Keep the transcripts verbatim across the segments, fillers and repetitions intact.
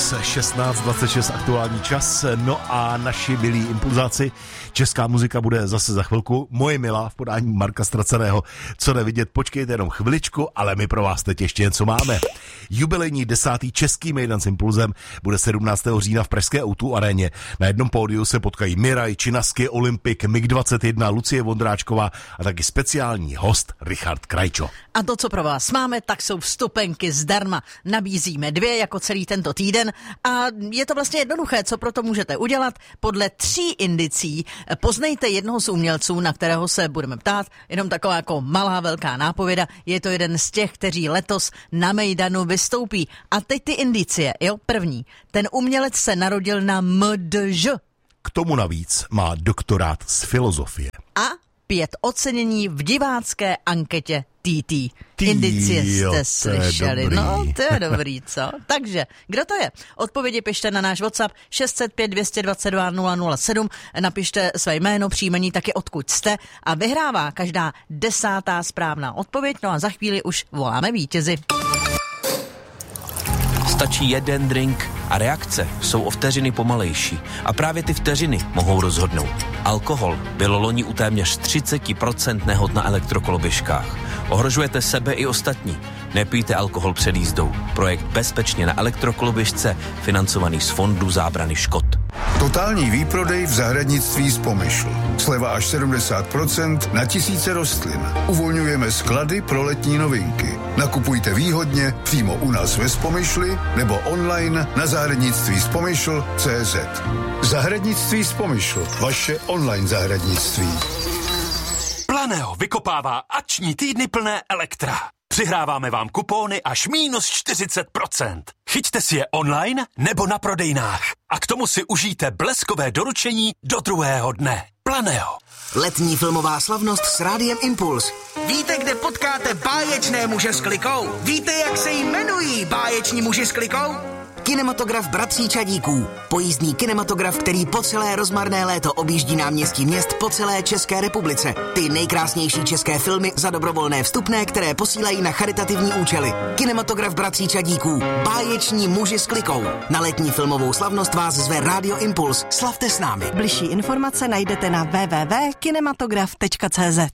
Impuls, šestnáct dvacet šest aktuální čas, no a naši milí impulzáci, česká muzika bude zase za chvilku, moje milá v podání Marka Straceného, co nevidět, počkejte jenom chviličku, ale my pro vás teď ještě něco máme. Jubilejní desátý český mejdan s Impulzem bude sedmnáctého října v pražské ó dvě aréně. Na jednom pódiu se potkají Miraj, Činasky, Olympik, mig dvacet jedna, Lucie Vondráčková a taky speciální host Richard Krajčo. A to, co pro vás máme, tak jsou vstupenky zdarma. Nabízíme dvě jako celý tento týden a je to vlastně jednoduché, co pro to můžete udělat. Podle tří indicí poznejte jednoho z umělců, na kterého se budeme ptát, jenom taková jako malá velká nápověda. Je to jeden z těch, kteří letos na mejdanu vystoupí. A teď ty indicie, jo, první. Ten umělec se narodil na M D Ž. K tomu navíc má doktorát z filozofie. A pět ocenění v divácké anketě T T. Indicie jste slyšeli. No, to je dobrý, co? Takže, kdo to je? Odpovědi pište na náš WhatsApp šest set pět dvě dva dva nula nula sedm. Napište své jméno, příjmení, taky odkud jste a vyhrává každá desátá správná odpověď. No a za chvíli už voláme vítězi. Stačí jeden drink a reakce jsou o vteřiny pomalejší. A právě ty vteřiny mohou rozhodnout. Alkohol bylo loni u téměř třicet procent nehod na elektrokoloběžkách. Ohrožujete sebe i ostatní. Nepijte alkohol před jízdou. Projekt Bezpečně na elektrokoloběžce, financovaný z Fondu zábrany škod. Totální výprodej v zahradnictví z Pomyšl. Sleva až sedmdesát procent na tisíce rostlin. Uvolňujeme sklady pro letní novinky. Nakupujte výhodně přímo u nás ve Spomyšli nebo online na zahradnictví z Pomyšl tečka cé zet. Zahradnictví z Pomyšl. Vaše online zahradnictví. Planeo vykopává akční týdny plné elektra. Přihráváme vám kupóny až minus čtyřicet procent. Chyťte si je online nebo na prodejnách. A k tomu si užijte bleskové doručení do druhého dne. Planeo. Letní filmová slavnost s Rádiem Impuls. Víte, kde potkáte báječné muže s klikou? Víte, jak se jmenují báječní muži s klikou? Kinematograf Bratří Čadíků. Pojízdný kinematograf, který po celé rozmarné léto objíždí náměstí měst po celé České republice. Ty nejkrásnější české filmy za dobrovolné vstupné, které posílají na charitativní účely. Kinematograf Bratří Čadíků. Báječní muži s klikou. Na letní filmovou slavnost vás zve Rádio Impuls. Slavte s námi. Bližší informace najdete na w w w tečka kinematograf tečka cé zet.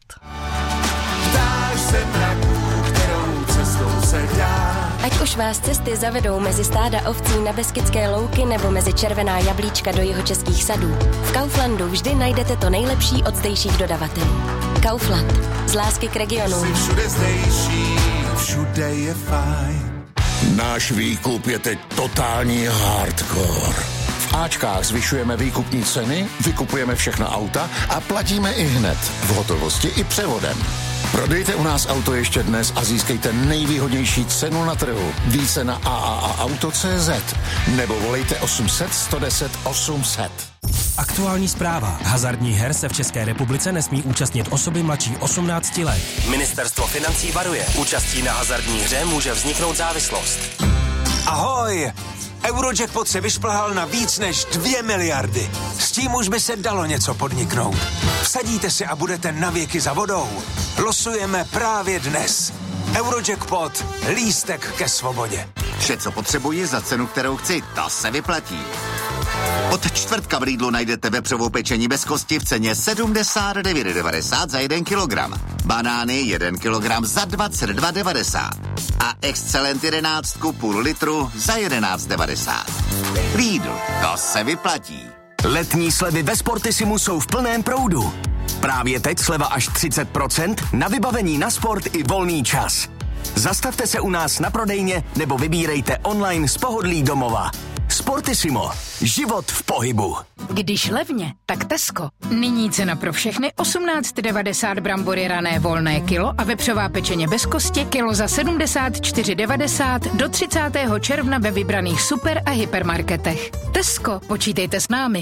Ptáš se mraků, kterou cestou se dá. Ať už vás cesty zavedou mezi stáda ovcí na Beskydské louky nebo mezi červená jablíčka do jihočeských sadů, v Kauflandu vždy najdete to nejlepší od zdejších dodavatelů. Kaufland. Z lásky k regionu. Jsi všude zdejší, všude je fajn. Náš výkup je teď totální hardcore. V Ačkách zvyšujeme výkupní ceny, vykupujeme všechna auta a platíme i hned, v hotovosti i převodem. Prodejte u nás auto ještě dnes a získejte nejvýhodnější cenu na trhu. Více na a a a auto tečka cé zet nebo volejte osm set sto deset osm set. Aktuální zpráva. Hazardních her se v České republice nesmí účastnit osoby mladší osmnácti let. Ministerstvo financí varuje. Účastí na hazardní hře může vzniknout závislost. Ahoj! Eurojackpot se vyšplhal na víc než dvě miliardy. S tím už by se dalo něco podniknout. Vsadíte si a budete navěky za vodou. Losujeme právě dnes. Eurojackpot. Lístek ke svobodě. Vše, co potřebuji za cenu, kterou chci, to se vyplatí. Od čtvrtka v Lidlu najdete vepřovou pečení bez kosti v ceně sedmdesát devět devadesát za jeden kilogram. Banány jeden kilogram za dvacet dva devadesát. A Excelent jedenáctku půl litru za jedenáct devadesát. Lidl, to se vyplatí. Letní slevy ve Sportissimu jsou v plném proudu. Právě teď sleva až třicet procent na vybavení na sport i volný čas. Zastavte se u nás na prodejně nebo vybírejte online z pohodlí domova. Sportissimo. Život v pohybu. Když levně, tak Tesco. Nyní cena pro všechny osmnáct devadesát brambory rané volné kilo a vepřová pečeně bez kosti kilo za sedmdesát čtyři devadesát do třicátého června ve vybraných super a hypermarketech. Tesco, počítejte s námi.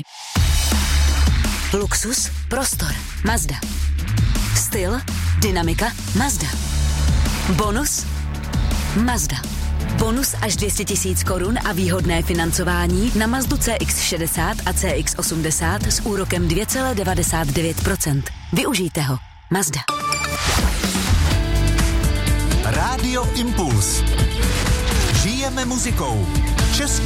Luxus, prostor, Mazda. Styl, dynamika, Mazda. Bonus, Mazda. Bonus až dvě stě tisíc korun a výhodné financování na Mazdu C X šedesát a C X osmdesát s úrokem dvě celá devadesát devět procent. Využijte ho. Mazda. Rádio Impuls. Žijeme muzikou. Český